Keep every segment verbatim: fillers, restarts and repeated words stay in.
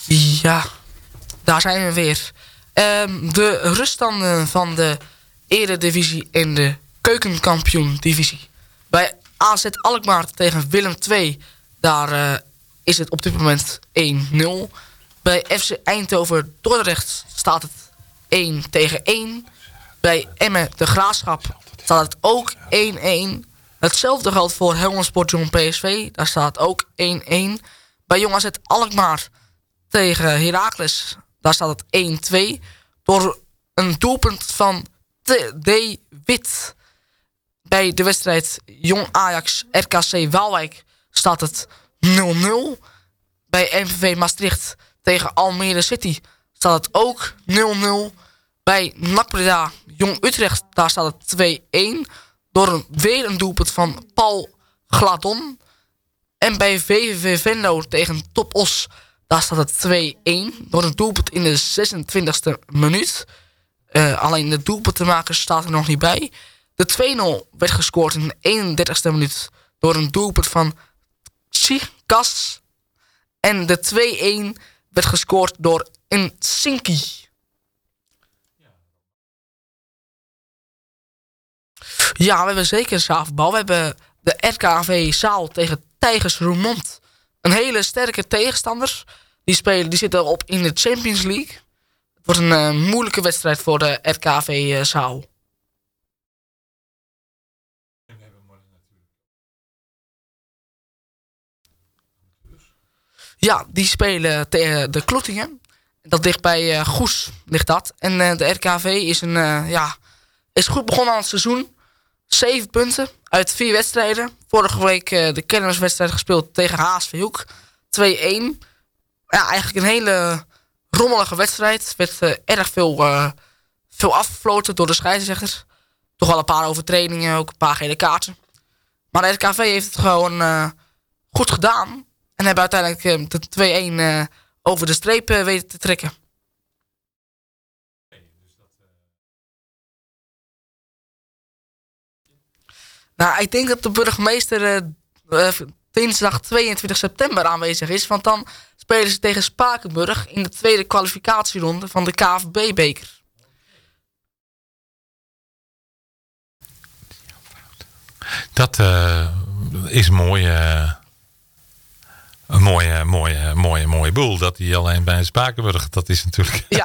Ja, daar zijn we weer. Um, de ruststanden van de Eredivisie en de Keukenkampioen-divisie. Bij A Z Alkmaar tegen Willem twee, daar uh, is het op dit moment één nul. Bij F C Eindhoven Dordrecht staat het één tegen één. Bij Emmen de Graafschap staat het ook één één. Hetzelfde geldt voor Helmond Sport Jong P S V, daar staat het ook één één. Bij Jong A Z Alkmaar tegen Heracles, daar staat het één twee. Door een doelpunt van T D Wit. Bij de wedstrijd Jong Ajax R K C Waalwijk staat het nul nul. Bij M V V Maastricht tegen Almere City staat het ook nul nul. Bij N A C Breda Jong Utrecht, daar staat het twee één. Door een, weer een doelpunt van Paul Gladon. En bij V V V Venlo tegen Top Os, daar staat het twee één. Door een doelpunt in de zesentwintigste minuut. Uh, alleen de doelpuntenmaker staat er nog niet bij. De twee nul werd gescoord in de eenendertigste minuut. Door een doelpunt van Tsikas. En de twee één werd gescoord door Nsinki. Ja, we hebben zeker een zaalvoetbal. We hebben de R K V Zaal tegen Tijgers Roermond. Een hele sterke tegenstander. Die, spelen, die zitten op in de Champions League. Het wordt een uh, moeilijke wedstrijd voor de R K V uh, Zaal. Ja, die spelen tegen de Klottingen. Dat ligt bij uh, Goes, ligt dat. En uh, de R K V is, een, uh, ja, is goed begonnen aan het seizoen. Zeven punten uit vier wedstrijden. Vorige week uh, de kermiswedstrijd gespeeld tegen H S V Hoek. twee één. Ja, eigenlijk een hele rommelige wedstrijd. Er werd uh, erg veel, uh, veel afgefloten door de scheidsrechter. Toch wel een paar overtredingen, ook een paar gele kaarten. Maar de R K V heeft het gewoon uh, goed gedaan. En hebben uiteindelijk uh, de twee één uh, over de streep uh, weten te trekken. Nou, ik denk dat de burgemeester uh, uh, dinsdag tweeëntwintig september aanwezig is. Want dan spelen ze tegen Spakenburg in de tweede kwalificatieronde van de K V B-beker. Dat uh, is mooi... Uh... Een mooie, mooie, mooie, mooie boel. Dat hij alleen bij Spakenburg, dat is natuurlijk... Ja.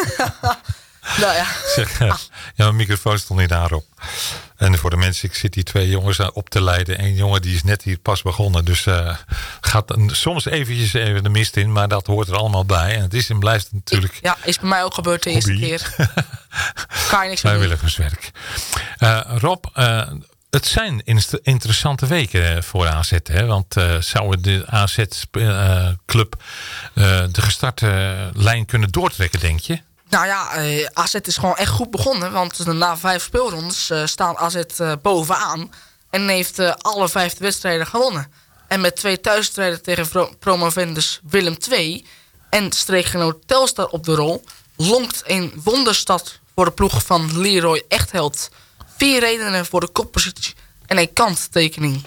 nou ja. Zeg, ja, mijn microfoon stond niet daarop. En voor de mensen, ik zit die twee jongens op te leiden. Eén jongen die is net hier pas begonnen. Dus uh, gaat soms eventjes even de mist in. Maar dat hoort er allemaal bij. En het is en blijft natuurlijk... Ja, is bij mij ook gebeurd de eerste hobby. keer. Kan je niks aan doen. Vrijwilligerswerk. Uh, Rob... Uh, Het zijn interessante weken voor A Z. Hè? Want uh, zou de A Z-club uh, uh, de gestarte lijn kunnen doortrekken, denk je? Nou ja, uh, A Z is gewoon echt goed begonnen. Want na vijf speelrondes uh, staat A Z uh, bovenaan. En heeft uh, alle vijf wedstrijden gewonnen. En met twee thuiswedstrijden tegen pro- promovendus Willem twee... en streekgenoot Telstar op de rol... lonkt een wonderstad voor de ploeg van Leroy Echtheld... Vier redenen voor de koppositie en een kanttekening.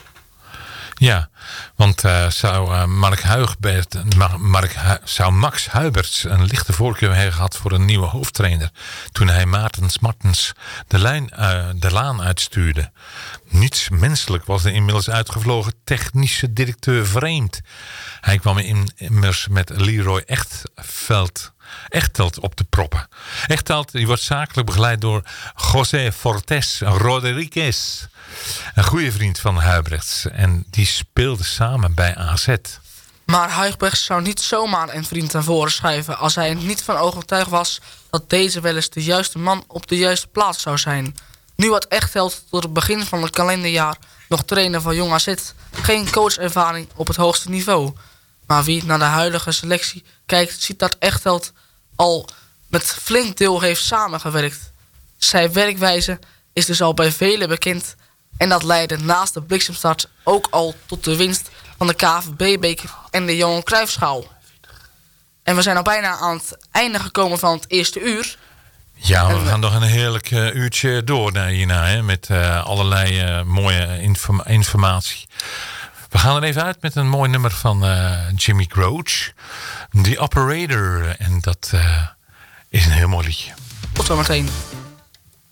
Ja, want uh, zou, uh, Mark Huigbert, Mark Hu- zou Max Huiberts een lichte voorkeur hebben gehad voor een nieuwe hoofdtrainer. Toen hij Maartens Martens de, lijn, uh, de laan uitstuurde. Niets menselijk was de inmiddels uitgevlogen technische directeur vreemd. Hij kwam in, immers met Leroy Echtveld... Echteld op de proppen. Echteld die wordt zakelijk begeleid door José Fortes Rodriguez. Een goede vriend van Huibrechts. En die speelde samen bij A Z. Maar Huibrechts zou niet zomaar een vriend naar voren schuiven... als hij er niet van overtuigd was dat deze wel eens de juiste man op de juiste plaats zou zijn. Nu had Echteld tot het begin van het kalenderjaar... nog trainer van Jong A Z, geen coachervaring op het hoogste niveau... Maar wie naar de huidige selectie kijkt, ziet dat Echteld al met flink deel heeft samengewerkt. Zijn werkwijze is dus al bij velen bekend. En dat leidde naast de bliksemstart ook al tot de winst van de K V B-beker en de Johan Cruijffschaal. En we zijn al bijna aan het einde gekomen van het eerste uur. Ja, we gaan nog een heerlijk uh, uurtje door hierna, hè, met uh, allerlei uh, mooie inform- informatie. We gaan er even uit met een mooi nummer van uh, Jimmy Croce. The Operator. En dat uh, is een heel mooi liedje. Tot zometeen.